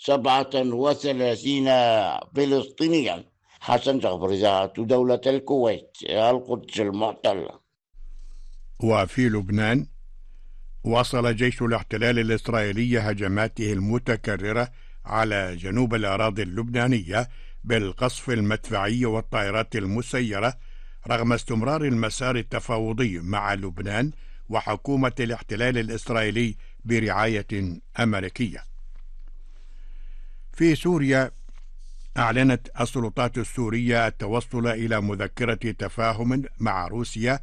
37 فلسطينيا حسن جعفر، إذاعة دولة الكويت، القدس المحتلة. وفي لبنان، واصل جيش الاحتلال الإسرائيلي هجماته المتكررة على جنوب الأراضي اللبنانية بالقصف المدفعي والطائرات المسيرة رغم استمرار المسار التفاوضي مع لبنان وحكومة الاحتلال الإسرائيلي برعاية أمريكية. في سوريا، أعلنت السلطات السورية التوصل إلى مذكرة تفاهم مع روسيا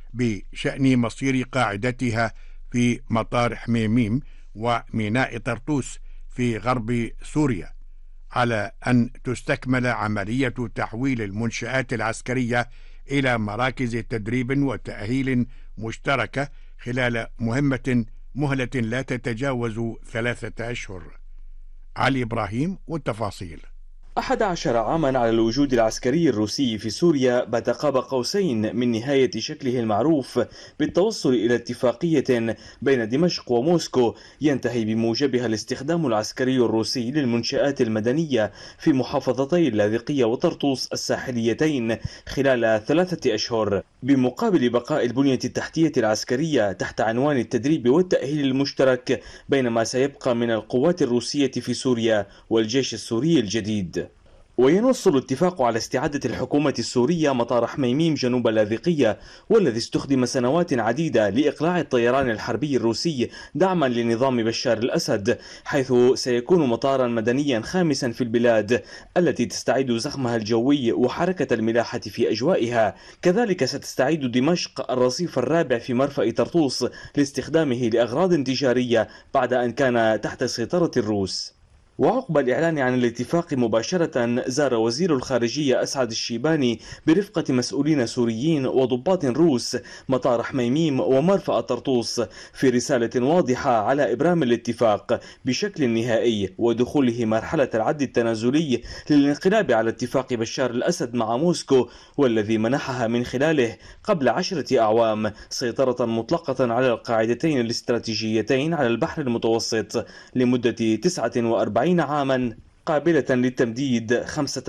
بشأن مصير قاعدتها في مطار حميميم وميناء طرطوس في غرب سوريا، على أن تستكمل عملية تحويل المنشآت العسكرية إلى مراكز تدريب وتأهيل مشتركة خلال مهلة لا تتجاوز 3 أشهر. علي إبراهيم والتفاصيل. 11 عاما على الوجود العسكري الروسي في سوريا بعد قاب قوسين من نهاية شكله المعروف بالتوصل إلى اتفاقية بين دمشق وموسكو ينتهي بموجبها الاستخدام العسكري الروسي للمنشآت المدنية في محافظتي اللاذقية وطرطوس الساحليتين خلال 3 أشهر، بمقابل بقاء البنية التحتية العسكرية تحت عنوان التدريب والتأهيل المشترك بين ما سيبقى من القوات الروسية في سوريا والجيش السوري الجديد. وينص الاتفاق على استعادة الحكومة السورية مطار حميميم جنوب اللاذقية، والذي استخدم سنوات عديدة لإقلاع الطيران الحربي الروسي دعما لنظام بشار الأسد، حيث سيكون مطارا مدنيا خامسا في البلاد التي تستعيد زخمها الجوي وحركة الملاحة في أجوائها. كذلك ستستعيد دمشق الرصيف الرابع في مرفأ طرطوس لاستخدامه لأغراض تجارية بعد أن كان تحت سيطرة الروس. وعقب الإعلان عن الاتفاق مباشرة، زار وزير الخارجية أسعد الشيباني برفقة مسؤولين سوريين وضباط روس مطار حميميم ومرفأ طرطوس في رسالة واضحة على إبرام الاتفاق بشكل نهائي ودخوله مرحلة العد التنازلي للانقلاب على اتفاق بشار الأسد مع موسكو، والذي منحها من خلاله قبل 10 أعوام سيطرة مطلقة على القاعدتين الاستراتيجيتين على البحر المتوسط لمدة 49 عاما، قابلة للتمديد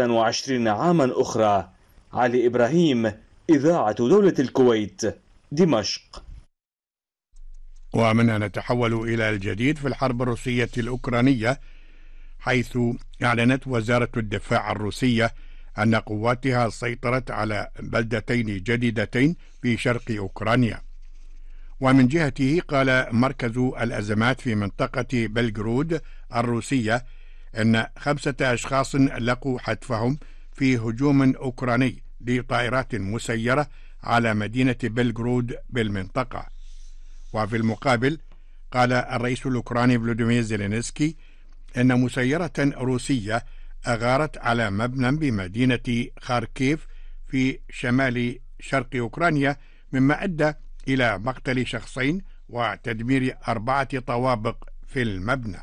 25 عاما أخرى. علي إبراهيم، إذاعة دولة الكويت، دمشق. ومنها نتحول إلى الجديد في الحرب الروسية الأوكرانية، حيث أعلنت وزارة الدفاع الروسية أن قواتها سيطرت على بلدتين جديدتين في شرق أوكرانيا. ومن جهته، قال مركز الأزمات في منطقة بلغرود الروسية أن 5 أشخاص لقوا حتفهم في هجوم أوكراني لطائرات مسيرة على مدينة بلغرود بالمنطقة. وفي المقابل، قال الرئيس الأوكراني فلوديمير زيلينسكي أن مسيرة روسية أغارت على مبنى بمدينة خاركيف في شمال شرق أوكرانيا، مما أدى إلى مقتل شخصين وتدمير 4 طوابق في المبنى.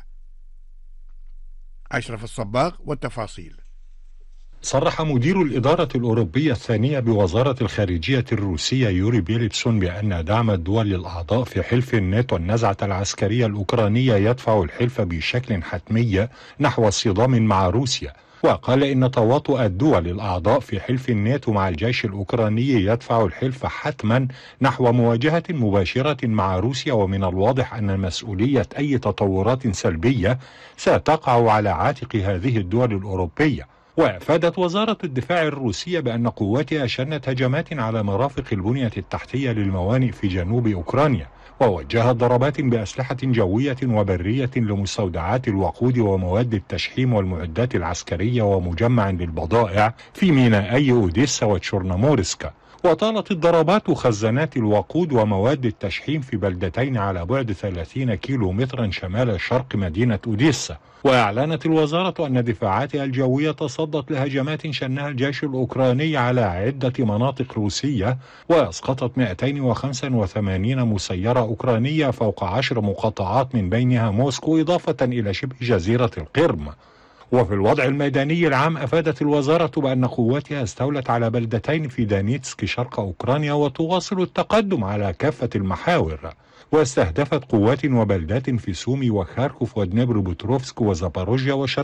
أشرف الصباغ والتفاصيل. صرح مدير الإدارة الأوروبية الثانية بوزارة الخارجية الروسية يوري بيليتسون بأن دعم الدول الأعضاء في حلف الناتو النزعة العسكرية الأوكرانية يدفع الحلف بشكل حتمي نحو الصدام مع روسيا. وقال إن تواطؤ الدول الأعضاء في حلف الناتو مع الجيش الأوكراني يدفع الحلف حتما نحو مواجهة مباشرة مع روسيا، ومن الواضح أن مسؤولية أي تطورات سلبية ستقع على عاتق هذه الدول الأوروبية. وأفادت وزارة الدفاع الروسية بأن قواتها شنت هجمات على مرافق البنية التحتية للموانئ في جنوب أوكرانيا، ووجهت ضربات بأسلحة جوية وبرية لمستودعات الوقود ومواد التشحيم والمعدات العسكرية ومجمع للبضائع في مينائي أوديسا وتشورنومورسكا. وطالت الضربات خزانات الوقود ومواد التشحيم في بلدتين على بعد 30 كيلومترا شمال شرق مدينة أوديسا. وأعلنت الوزارة أن دفاعاتها الجوية تصدت لهجمات شنها الجيش الأوكراني على عدة مناطق روسية، وأسقطت 285 مسيرة أوكرانية فوق 10 مقاطعات من بينها موسكو، إضافة إلى شبه جزيرة القرم. وفي الوضع الميداني العام، أفادت الوزارة بأن قواتها استولت على بلدتين في دانيتسك شرق أوكرانيا وتواصل التقدم على كافة المحاور، واستهدفت قوات وبلدات في سومي وخاركوف ودنيبروبتروفسك وزاباروجيا